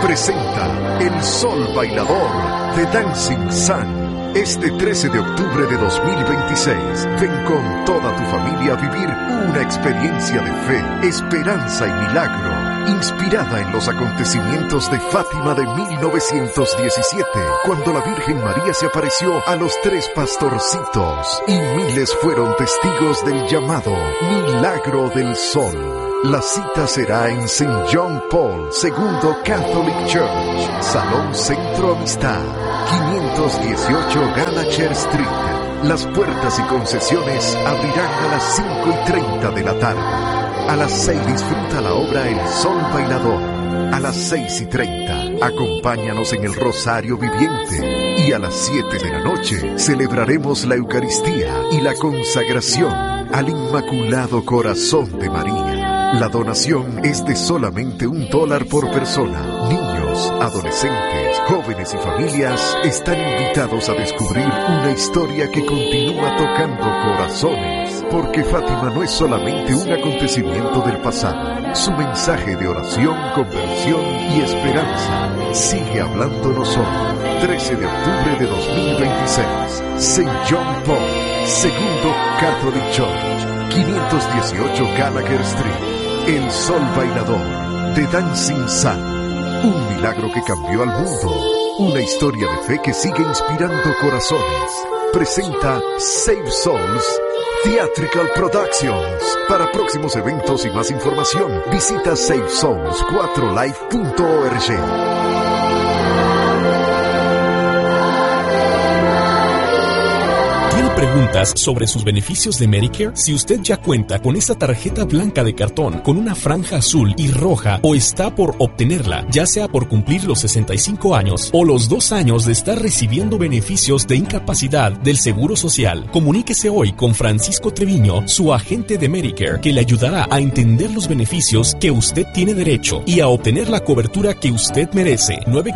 presenta El Sol Bailador de Dancing Sun. Este 13 de octubre de 2026, ven con toda tu familia a vivir una experiencia de fe, esperanza y milagro, inspirada en los acontecimientos de Fátima de 1917, cuando la Virgen María se apareció a los 3 pastorcitos y miles fueron testigos del llamado Milagro del Sol. La cita será en St. John Paul II Catholic Church, Salón Centro Amistad, 518 Gallagher Street. Las puertas y concesiones abrirán a las 5:30 de la tarde. A las 6 disfruta la obra El Sol Bailador. A las 6:30 acompáñanos en el Rosario Viviente. Y a las 7 de la noche celebraremos la Eucaristía y la consagración al Inmaculado Corazón de María. La donación es de solamente $1 por persona. Niños, adolescentes, jóvenes y familias están invitados a descubrir una historia que continúa tocando corazones, porque Fátima no es solamente un acontecimiento del pasado. Su mensaje de oración, conversión y esperanza sigue hablándonos hoy. 13 de octubre de 2026, St. John Paul II Catholic Church, 518 Gallagher Street. El Sol Bailador de Dancing Sun. Un milagro que cambió al mundo. Una historia de fe que sigue inspirando corazones. Presenta Save Souls Theatrical Productions. Para próximos eventos y más información, visita savesouls4life.org. ¿Preguntas sobre sus beneficios de Medicare? Si usted ya cuenta con esa tarjeta blanca de cartón con una franja azul y roja o está por obtenerla, ya sea por cumplir los 65 años o los 2 años de estar recibiendo beneficios de incapacidad del Seguro Social, comuníquese hoy con Francisco Treviño, su agente de Medicare, que le ayudará a entender los beneficios que usted tiene derecho y a obtener la cobertura que usted merece.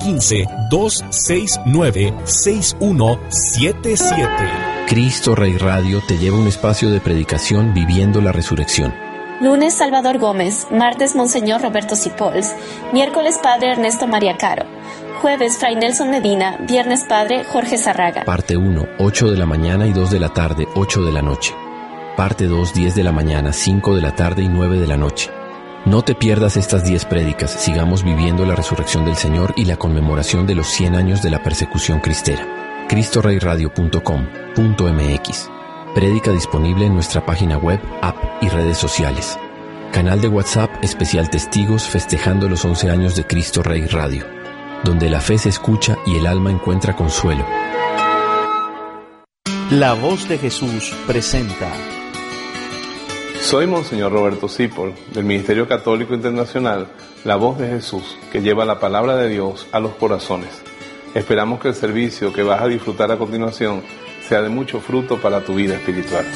915-269-6177. Cristo Rey Radio te lleva a un espacio de predicación viviendo la resurrección. Lunes, Salvador Gómez. Martes, Monseñor Roberto Sipols. Miércoles, Padre Ernesto María Caro. Jueves, Fray Nelson Medina. Viernes, Padre Jorge Zarraga. Parte 1, 8 de la mañana y 2 de la tarde, 8 de la noche. Parte 2, 10 de la mañana, 5 de la tarde y 9 de la noche. No te pierdas estas 10 prédicas. Sigamos viviendo la resurrección del Señor y la conmemoración de los 100 años de la persecución cristera. CristoReyRadio.com.mx. Prédica disponible en nuestra página web, app y redes sociales. Canal de WhatsApp especial Testigos festejando los 11 años de Cristo Rey Radio, donde la fe se escucha y el alma encuentra consuelo. La Voz de Jesús presenta. Soy Monseñor Roberto Sipols, del Ministerio Católico Internacional, La Voz de Jesús, que lleva la palabra de Dios a los corazones. Esperamos que el servicio que vas a disfrutar a continuación sea de mucho fruto para tu vida espiritual.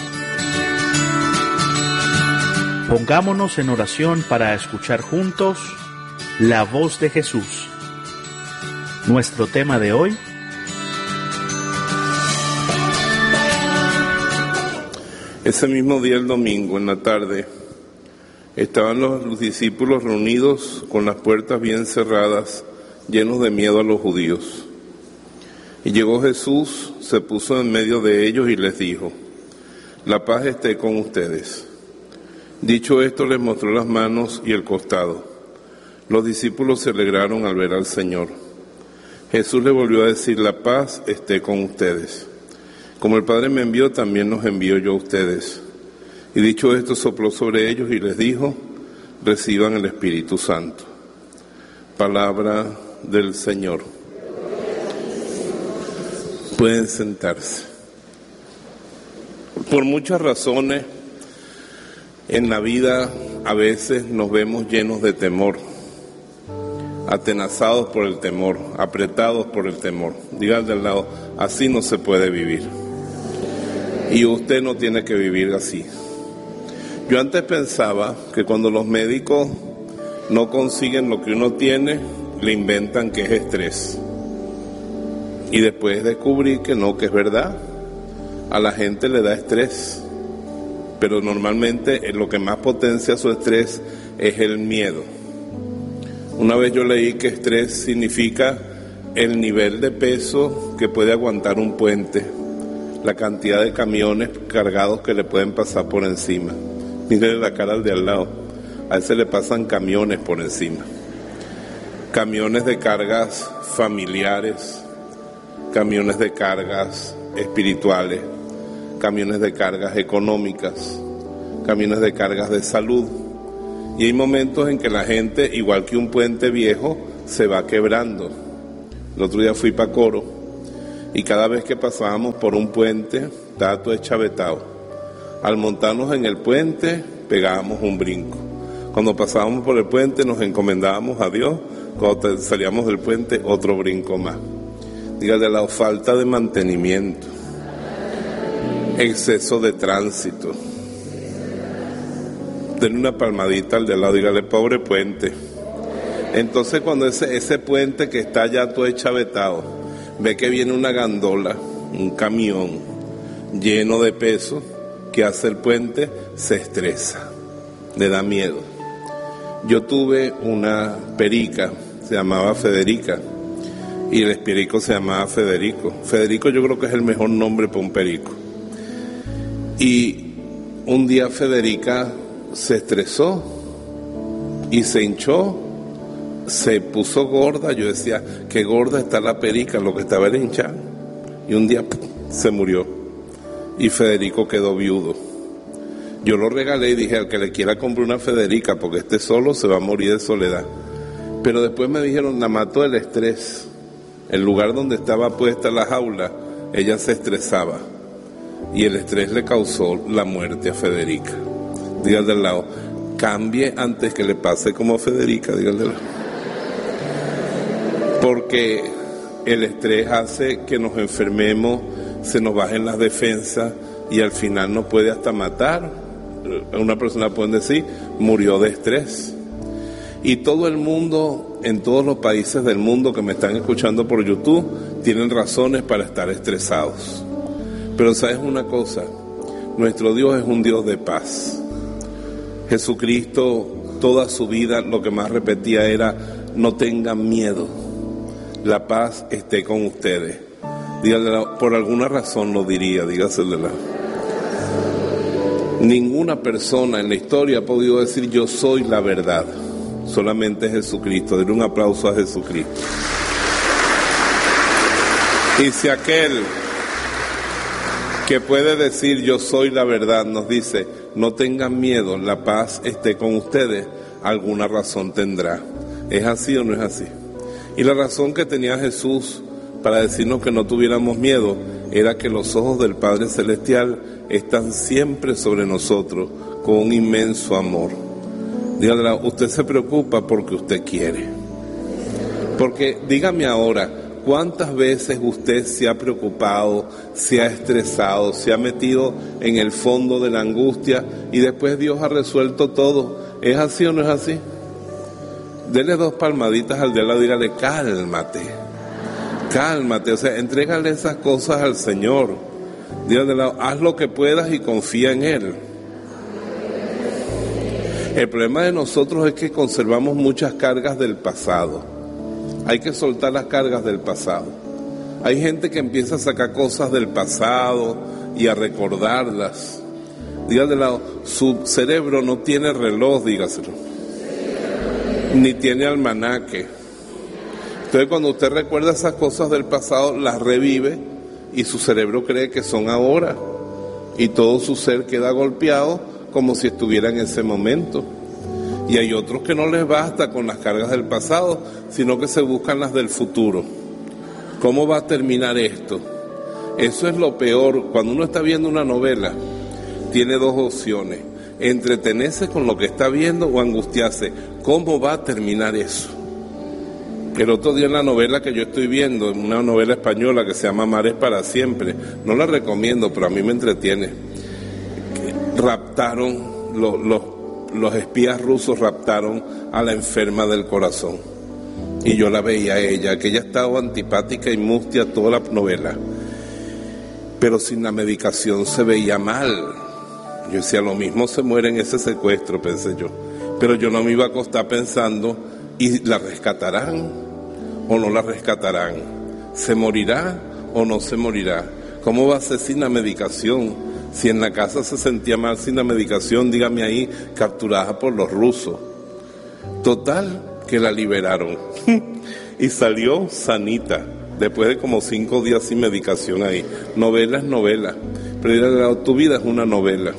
Pongámonos en oración para escuchar juntos la voz de Jesús. Nuestro tema de hoy: ese mismo día, el domingo, en la tarde, estaban los discípulos reunidos con las puertas bien cerradas, llenos de miedo a los judíos. Y llegó Jesús, se puso en medio de ellos y les dijo: la paz esté con ustedes. Dicho esto, les mostró las manos y el costado. Los discípulos se alegraron al ver al Señor. Jesús les volvió a decir: la paz esté con ustedes. Como el Padre me envió, también los envío yo a ustedes. Y dicho esto, sopló sobre ellos y les dijo: reciban el Espíritu Santo. Palabra del Señor. Pueden sentarse. Por muchas razones en la vida a veces nos vemos llenos de temor, atenazados por el temor, apretados por el temor. Digan de al lado: así no se puede vivir. Y usted no tiene que vivir así. Yo antes pensaba que cuando los médicos no consiguen lo que uno tiene, le inventan que es estrés. Y después descubrí que no, que es verdad. A la gente le da estrés, pero normalmente lo que más potencia su estrés es el miedo. Una vez yo leí que estrés significa el nivel de peso que puede aguantar un puente, la cantidad de camiones cargados que le pueden pasar por encima. Mírale la cara al de al lado, a ese le pasan camiones por encima. Camiones de cargas familiares, camiones de cargas espirituales, camiones de cargas económicas, camiones de cargas de salud. Y hay momentos en que la gente, igual que un puente viejo, se va quebrando. El otro día fui para Coro y cada vez que pasábamos por un puente, estaba todo chavetado. Al montarnos en el puente, pegábamos un brinco. Cuando pasábamos por el puente, nos encomendábamos a Dios. Cuando salíamos del puente, otro brinco más. Dígale, la falta de mantenimiento, exceso de tránsito. Denle una palmadita al de al lado, dígale, pobre puente. Entonces cuando ese puente que está ya todo chavetado, ve que viene una gandola, un camión lleno de peso, ¿qué hace el puente? Se estresa, le da miedo. Yo tuve una perica, se llamaba Federica, y el perico se llamaba Federico. Federico yo creo que es el mejor nombre para un perico. Y un día Federica se estresó y se hinchó, se puso gorda. Yo decía, qué gorda está la perica, lo que estaba era hinchada. Y un día se murió y Federico quedó viudo. Yo lo regalé y dije, al que le quiera comprar una Federica, porque este solo se va a morir de soledad. Pero después me dijeron, la mató el estrés. El lugar donde estaba puesta la jaula, ella se estresaba y el estrés le causó la muerte a Federica. Dígale al lado, cambie antes que le pase como a Federica, dígale al lado. Porque el estrés hace que nos enfermemos, se nos bajen las defensas y al final nos puede hasta matar. Una persona puede decir, murió de estrés. Y todo el mundo, en todos los países del mundo que me están escuchando por YouTube, tienen razones para estar estresados. Pero ¿sabes una cosa? Nuestro Dios es un Dios de paz. Jesucristo, toda su vida, lo que más repetía era, no tengan miedo, la paz esté con ustedes. Dígale, por alguna razón lo diría, dígaselo. Ninguna persona en la historia ha podido decir, yo soy la verdad. Solamente Jesucristo. Denle un aplauso a Jesucristo. Y si aquel que puede decir yo soy la verdad nos dice no tengan miedo, la paz esté con ustedes, alguna razón tendrá. ¿Es así o no es así? Y la razón que tenía Jesús para decirnos que no tuviéramos miedo era que los ojos del Padre Celestial están siempre sobre nosotros con un inmenso amor. Dígale, usted se preocupa porque usted quiere. Porque dígame ahora, ¿cuántas veces usted se ha preocupado, se ha estresado, se ha metido en el fondo de la angustia y después Dios ha resuelto todo? ¿Es así o no es así? Dele 2 palmaditas al de al lado y dígale, cálmate, cálmate. O sea, entrégale esas cosas al Señor. Dígale, haz lo que puedas y confía en Él. El problema de nosotros es que conservamos muchas cargas del pasado. Hay que soltar las cargas del pasado. Hay gente que empieza a sacar cosas del pasado y a recordarlas. Dígale al lado, su cerebro no tiene reloj, dígaselo. Ni tiene almanaque. Entonces cuando usted recuerda esas cosas del pasado, las revive y su cerebro cree que son ahora. Y todo su ser queda golpeado como si estuviera en ese momento. Y hay otros que no les basta con las cargas del pasado, sino que se buscan las del futuro. ¿Cómo va a terminar esto? Eso es lo peor. Cuando uno está viendo una novela, tiene 2 opciones: entretenerse con lo que está viendo o angustiarse. ¿Cómo va a terminar eso? El otro día en la novela que yo estoy viendo, una novela española que se llama Mares para siempre, no la recomiendo, pero a mí me entretiene. Raptaron, los espías rusos raptaron a la enferma del corazón. Y yo la veía a ella, que ella estaba antipática y mustia toda la novela. Pero sin la medicación se veía mal. Yo decía, lo mismo se muere en ese secuestro, pensé yo. Pero yo no me iba a acostar pensando ¿Y la rescatarán o no la rescatarán? ¿Se morirá o no se morirá? ¿Cómo va a ser sin la medicación? Si en la casa se sentía mal sin la medicación, dígame ahí, capturada por los rusos. Total, que la liberaron y salió sanita, después de como 5 días sin medicación ahí. Novela es novela, pero tu vida es una novela.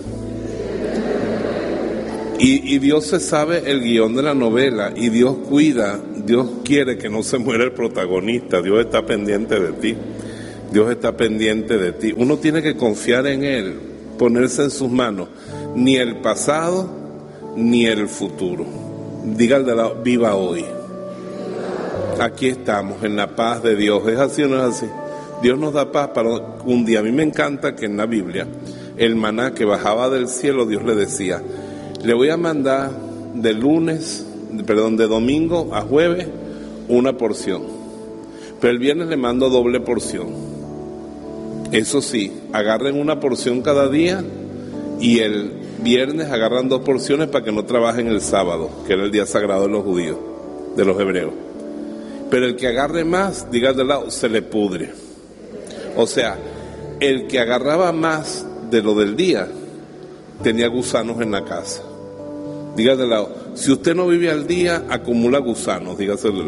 Y Dios se sabe el guión de la novela, y Dios cuida, Dios quiere que no se muera el protagonista. Dios está pendiente de ti, Dios está pendiente de ti. Uno tiene que confiar en Él, ponerse en sus manos, ni el pasado ni el futuro. Diga al de lado, viva hoy. Aquí estamos, en la paz de Dios. ¿Es así o no es así? Dios nos da paz para un día. A mí me encanta que en la Biblia, el maná que bajaba del cielo, Dios le decía: le voy a mandar de domingo a jueves una porción, pero el viernes le mando doble porción. Eso sí, agarren una porción cada día, y el viernes agarran 2 porciones para que no trabajen el sábado, que era el día sagrado de los judíos, de los hebreos. Pero el que agarre más, diga de lado, se le pudre. O sea, el que agarraba más de lo del día tenía gusanos en la casa. Diga de lado, si usted no vive al día, acumula gusanos, dígaselo.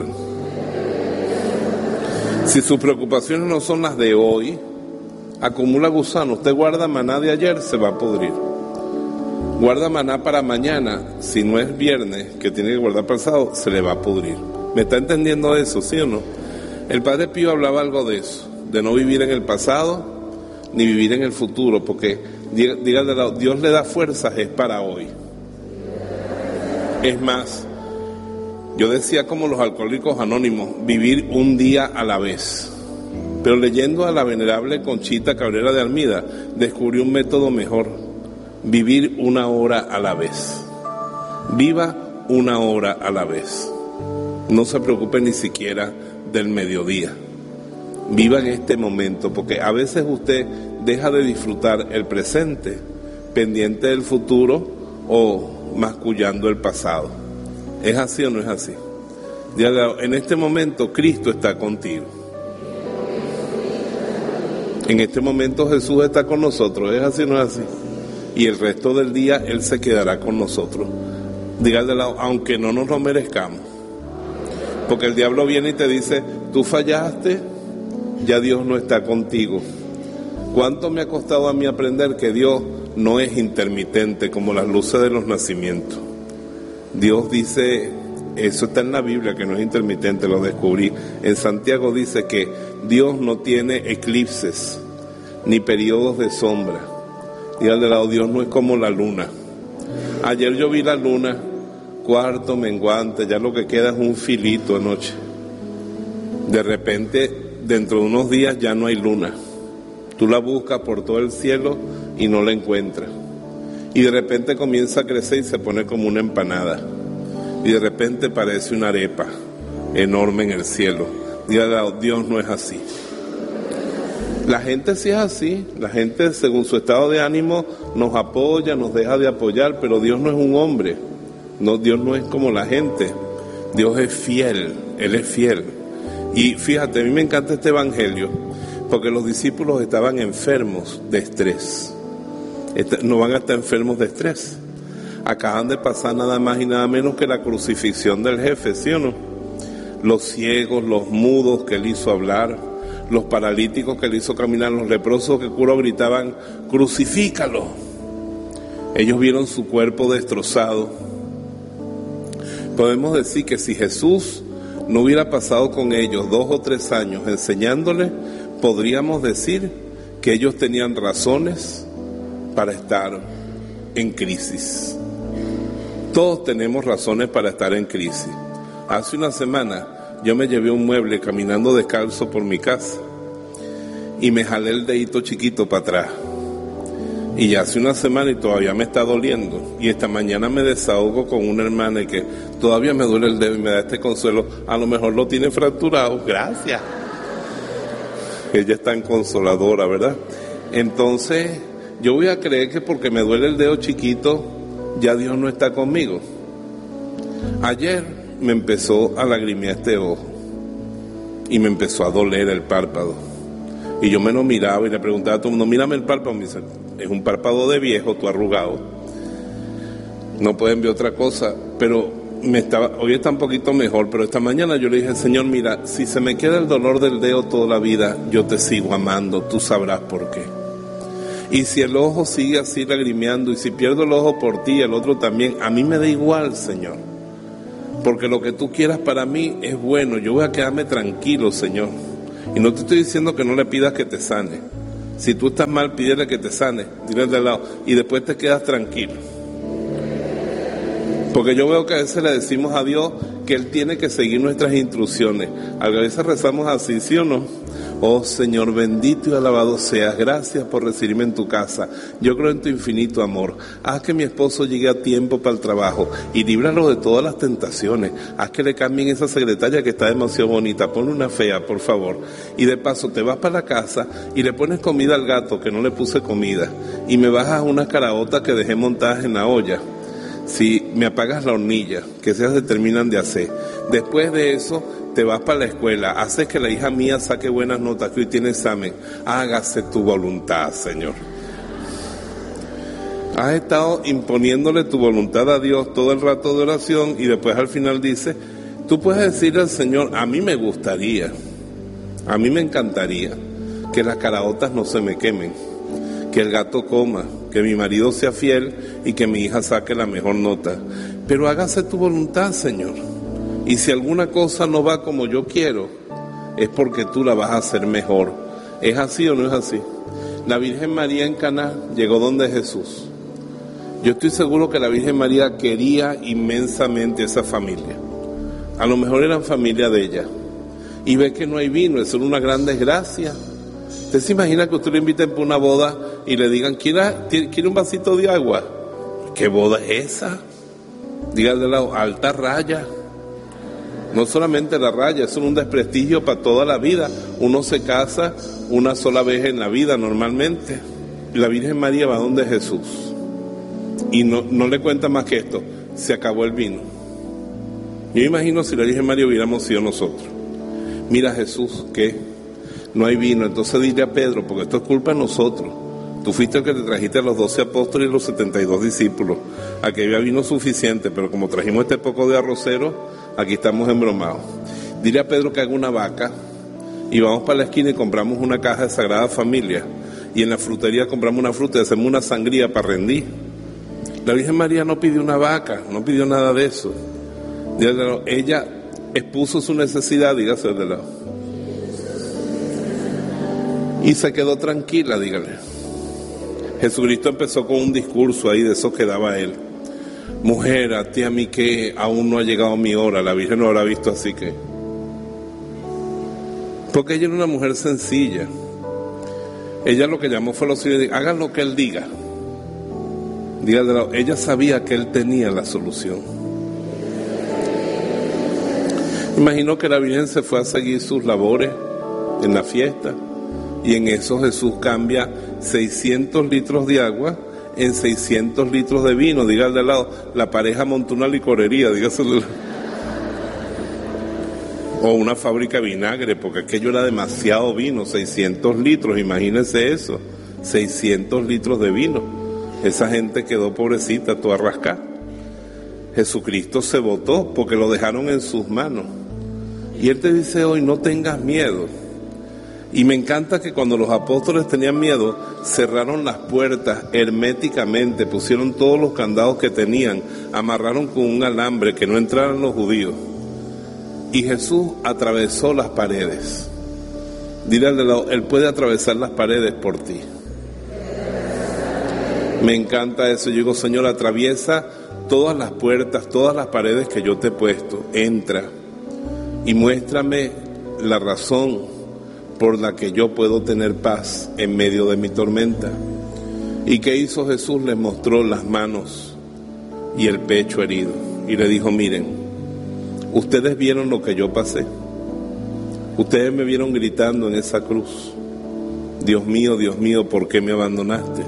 Si sus preocupaciones no son las de hoy, acumula gusanos. Usted guarda maná de ayer, se va a pudrir. Guarda maná para mañana, si no es viernes, que tiene que guardar para el sábado, se le va a pudrir. ¿Me está entendiendo eso, sí o no? El Padre Pío hablaba algo de eso, de no vivir en el pasado, ni vivir en el futuro, porque, diga de lado, Dios le da fuerzas, es para hoy. Es más, yo decía como los alcohólicos anónimos, vivir un día a la vez. Pero leyendo a la venerable Conchita Cabrera de Armida, descubrí un método mejor: vivir 1 hora a la vez. Viva 1 hora a la vez. No se preocupe ni siquiera del mediodía. Viva en este momento, porque a veces usted deja de disfrutar el presente, pendiente del futuro o mascullando el pasado. ¿Es así o no es así? En este momento Cristo está contigo. En este momento Jesús está con nosotros. ¿Es así o no es así? Y el resto del día Él se quedará con nosotros. Diga de lado, aunque no nos lo merezcamos. Porque el diablo viene y te dice: tú fallaste, ya Dios no está contigo. ¿Cuánto me ha costado a mí aprender que Dios no es intermitente como las luces de los nacimientos? Dios dice, eso está en la Biblia, que no es intermitente, lo descubrí. En Santiago dice que Dios no tiene eclipses ni periodos de sombra. Y al de lado, Dios no es como la luna. Ayer yo vi la luna, cuarto menguante, ya lo que queda es un filito anoche. De repente, dentro de unos días ya no hay luna. Tú la buscas por todo el cielo y no la encuentras. Y de repente comienza a crecer y se pone como una empanada. Y de repente parece una arepa enorme en el cielo. Dios no es así. La gente sí es así. La gente, según su estado de ánimo, nos apoya, nos deja de apoyar, pero Dios no es un hombre. No, Dios no es como la gente. Dios es fiel, Él es fiel. Y fíjate, a mí me encanta este evangelio, porque los discípulos estaban enfermos de estrés. No van a estar enfermos de estrés. Acaban de pasar nada más y nada menos que la crucifixión del jefe, ¿sí o no? Los ciegos, los mudos que Él hizo hablar, los paralíticos que Él hizo caminar, los leprosos que curó gritaban: crucifícalo. Ellos vieron su cuerpo destrozado. Podemos decir que si Jesús no hubiera pasado con ellos 2 o 3 años enseñándoles, podríamos decir que ellos tenían razones para estar en crisis. Todos tenemos razones para estar en crisis. Hace una semana yo me llevé un mueble caminando descalzo por mi casa y me jalé el dedito chiquito para atrás. Y ya hace una semana y todavía me está doliendo. Y esta mañana me desahogo con una hermana y que todavía me duele el dedo y me da este consuelo. A lo mejor lo tiene fracturado. Gracias. Ella es tan consoladora, ¿verdad? Entonces, yo voy a creer que porque me duele el dedo chiquito, ya Dios no está conmigo. Ayer me empezó a lagrimear este ojo y me empezó a doler el párpado. Y yo me lo miraba y le preguntaba a todo el mundo, mírame el párpado. Me dice, es un párpado de viejo, tú arrugado. No pueden ver otra cosa, pero hoy está un poquito mejor, pero esta mañana yo le dije, Señor, mira, si se me queda el dolor del dedo toda la vida, yo te sigo amando, tú sabrás por qué. Y si el ojo sigue así lagrimeando, y si pierdo el ojo por ti, el otro también, a mí me da igual, Señor. Porque lo que tú quieras para mí es bueno, yo voy a quedarme tranquilo, Señor. Y no te estoy diciendo que no le pidas que te sane. Si tú estás mal, pídele que te sane, dile de lado, y después te quedas tranquilo. Porque yo veo que a veces le decimos a Dios que Él tiene que seguir nuestras instrucciones. A veces rezamos así, ¿sí o no? Oh Señor, bendito y alabado seas, gracias por recibirme en tu casa. Yo creo en tu infinito amor. Haz que mi esposo llegue a tiempo para el trabajo y líbralo de todas las tentaciones. Haz que le cambien esa secretaria que está demasiado bonita, ponle una fea, por favor. Y de paso te vas para la casa y le pones comida al gato que no le puse comida. Y me bajas unas caraotas que dejé montadas en la olla. Si me apagas la hornilla, que esas se terminan de hacer. Después de eso, te vas para la escuela, haces que la hija mía saque buenas notas, que hoy tiene examen. Hágase tu voluntad, Señor. Has estado imponiéndole tu voluntad a Dios todo el rato de oración y después al final dice, tú puedes decirle al Señor, a mí me gustaría, a mí me encantaría que las caraotas no se me quemen, que el gato coma, que mi marido sea fiel y que mi hija saque la mejor nota. Pero hágase tu voluntad, Señor. Y si alguna cosa no va como yo quiero, es porque tú la vas a hacer mejor. ¿Es así o no es así? La Virgen María en Caná llegó donde Jesús. Yo estoy seguro que la Virgen María quería inmensamente esa familia. A lo mejor eran familia de ella. Y ve que no hay vino, eso es una gran desgracia. ¿Usted se imagina que usted le inviten para una boda y le digan, ¿quiere un vasito de agua? ¿Qué boda es esa? Dígale la alta raya. No solamente la raya, es un desprestigio para toda la vida. Uno se casa una sola vez en la vida normalmente. La Virgen María va donde Jesús. Y no le cuenta más que esto, se acabó el vino. Yo imagino si la Virgen María hubiéramos sido nosotros. Mira Jesús, ¿qué? No hay vino, entonces dile a Pedro, porque esto es culpa de nosotros. Tú fuiste el que te trajiste a los 12 apóstoles y los 72 discípulos. Aquí había vino suficiente, pero como trajimos este poco de arrocero, aquí estamos embromados. Dile a Pedro que haga una vaca y vamos para la esquina y compramos una caja de Sagrada Familia. Y en la frutería compramos una fruta y hacemos una sangría para rendir. La Virgen María no pidió una vaca, no pidió nada de eso. Ella expuso su necesidad, dígase de lado. Y se quedó tranquila, dígale. Jesucristo empezó con un discurso ahí de esos que daba él. Mujer, a ti a mí que aún no ha llegado mi hora, la Virgen no habrá visto así que. Porque ella era una mujer sencilla. Ella lo que llamó fue lo siguiente, hagan lo que él diga. Dígale, ella sabía que él tenía la solución. Imaginó que la Virgen se fue a seguir sus labores en la fiesta. Y en eso Jesús cambia 600 litros de agua en 600 litros de vino. Dígale al lado, la pareja montó una licorería, dígaselo. O una fábrica de vinagre, porque aquello era demasiado vino, 600 litros, imagínense eso, 600 litros de vino. Esa gente quedó pobrecita, toda rascada. Jesucristo se botó porque lo dejaron en sus manos. Y Él te dice hoy, no tengas miedo. Y me encanta que cuando los apóstoles tenían miedo, cerraron las puertas herméticamente, pusieron todos los candados que tenían, amarraron con un alambre que no entraran los judíos. Y Jesús atravesó las paredes. Dile al de lado, Él puede atravesar las paredes por ti. Me encanta eso. Yo digo, Señor, atraviesa todas las puertas, todas las paredes que yo te he puesto. Entra y muéstrame la razón por la que yo puedo tener paz en medio de mi tormenta. ¿Y qué hizo Jesús? Les mostró las manos y el pecho herido y le dijo, miren, ustedes vieron lo que yo pasé, ustedes me vieron gritando en esa cruz, Dios mío, ¿por qué me abandonaste?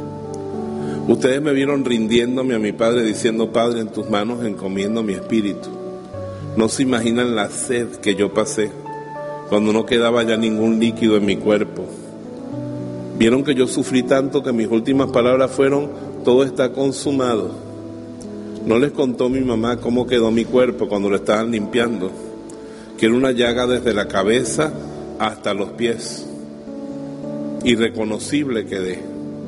Ustedes me vieron rindiéndome a mi Padre, diciendo, Padre, en tus manos encomiendo mi espíritu. No se imaginan la sed que yo pasé cuando no quedaba ya ningún líquido en mi cuerpo. Vieron que yo sufrí tanto que mis últimas palabras fueron: todo está consumado. No les contó mi mamá cómo quedó mi cuerpo cuando lo estaban limpiando, que era una llaga desde la cabeza hasta los pies. Irreconocible quedé.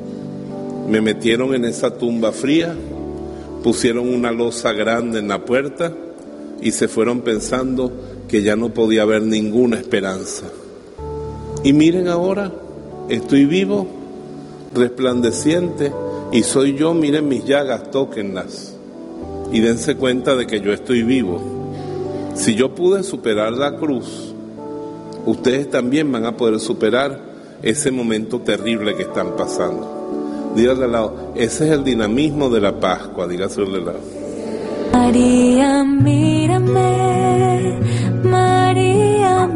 Me metieron en esa tumba fría, pusieron una losa grande en la puerta y se fueron pensando que ya no podía haber ninguna esperanza. Y miren ahora, estoy vivo, resplandeciente, y soy yo. Miren mis llagas, tóquenlas y dense cuenta de que yo estoy vivo. Si yo pude superar la cruz, ustedes también van a poder superar ese momento terrible que están pasando. Dígale al lado, ese es el dinamismo de la Pascua. Dígaselo al lado. María, mírame, María,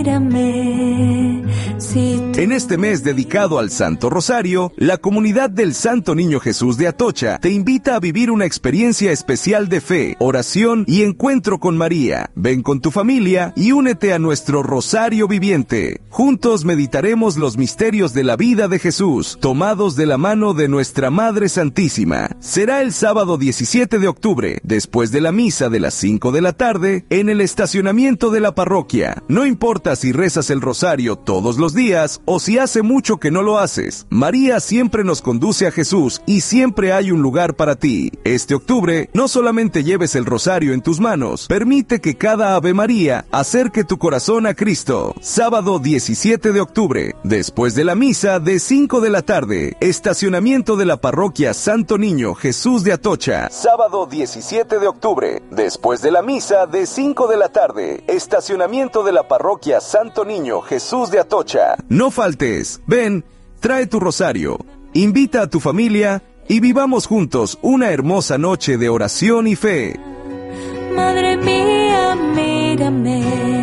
mírame. En este mes dedicado al Santo Rosario, la comunidad del Santo Niño Jesús de Atocha te invita a vivir una experiencia especial de fe, oración y encuentro con María. Ven con tu familia y únete a nuestro Rosario Viviente. Juntos meditaremos los misterios de la vida de Jesús, tomados de la mano de nuestra Madre Santísima. Será el sábado 17 de octubre, después de la misa de las 5 de la tarde, en el estacionamiento de la parroquia. No importa si rezas el rosario todos los días o si hace mucho que no lo haces, María siempre nos conduce a Jesús y siempre hay un lugar para ti. Este octubre, no solamente lleves el rosario en tus manos, permite que cada Ave María acerque tu corazón a Cristo. Sábado 17 de octubre, después de la misa de 5 de la tarde, estacionamiento de la parroquia Santo Niño Jesús de Atocha. Sábado 17 de octubre, después de la misa de 5 de la tarde, estacionamiento de la parroquia Santo Niño Jesús de Atocha. No faltes, ven, trae tu rosario, invita a tu familia y vivamos juntos una hermosa noche de oración y fe. Madre mía, mírame.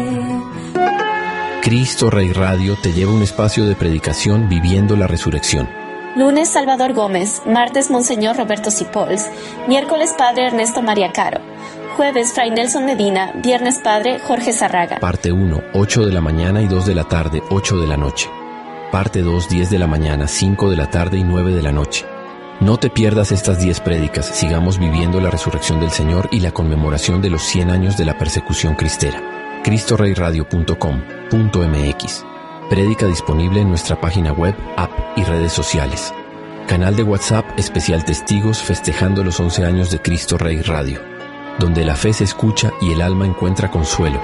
Cristo Rey Radio te lleva a un espacio de predicación viviendo la resurrección. Lunes, Salvador Gómez. Martes, Monseñor Roberto Sipols. Miércoles, Padre Ernesto María Caro. Jueves, Fray Nelson Medina. Viernes, Padre Jorge Zarraga. Parte 1, 8 de la mañana y 2 de la tarde, 8 de la noche. Parte 2, 10 de la mañana, 5 de la tarde y 9 de la noche. No te pierdas estas 10 prédicas. Sigamos viviendo la resurrección del Señor y la conmemoración de los 100 años de la persecución cristera. CristoReyRadio.com.mx. Prédica disponible en nuestra página web, app y redes sociales. Canal de WhatsApp especial Testigos festejando los 11 años de Cristo Rey Radio, donde la fe se escucha y el alma encuentra consuelo.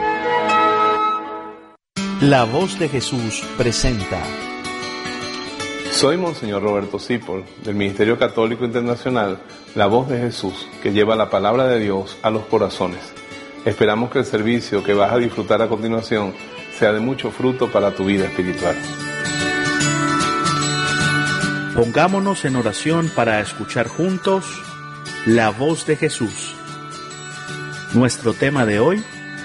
La Voz de Jesús presenta. Soy Monseñor Roberto Sipols, del Ministerio Católico Internacional, La Voz de Jesús, que lleva la palabra de Dios a los corazones. Esperamos que el servicio que vas a disfrutar a continuación sea de mucho fruto para tu vida espiritual. Pongámonos en oración para escuchar juntos La Voz de Jesús. Nuestro tema de hoy.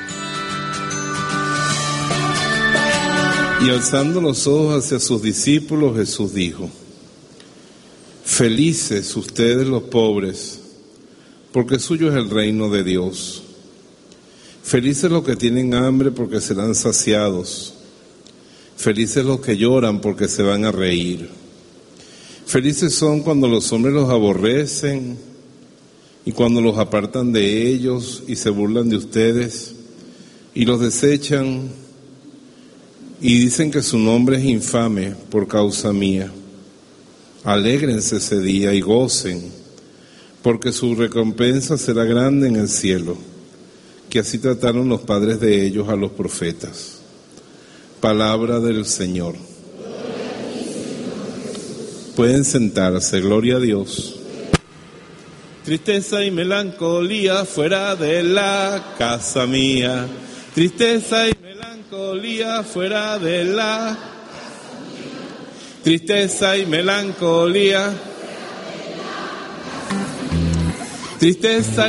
Y alzando los ojos hacia sus discípulos, Jesús dijo: Felices ustedes los pobres, porque suyo es el reino de Dios. Felices los que tienen hambre, porque serán saciados. Felices los que lloran, porque se van a reír. Felices son cuando los hombres los aborrecen y cuando los apartan de ellos y se burlan de ustedes y los desechan y dicen que su nombre es infame por causa mía. Alégrense ese día y gocen, porque su recompensa será grande en el cielo, que así trataron los padres de ellos a los profetas. Palabra del Señor. Pueden sentarse, gloria a Dios. Tristeza y melancolía fuera de la casa mía. Tristeza y melancolía fuera de la. Tristeza y melancolía. Tristeza